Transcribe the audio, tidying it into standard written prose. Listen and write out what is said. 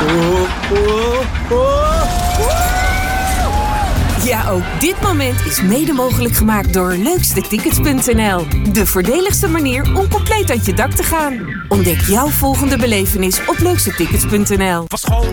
Ja, ook dit moment is mede mogelijk gemaakt door leukstetickets.nl. De voordeligste manier om compleet uit je dak te gaan. Ontdek jouw volgende belevenis op leukstetickets.nl. Van school